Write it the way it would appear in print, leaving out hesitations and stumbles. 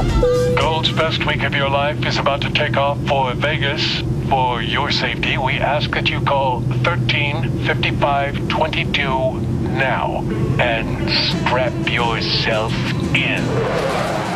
Gold's best week of your life is about to take off for Vegas. For your safety, we ask that you call 135522 now and strap yourself in.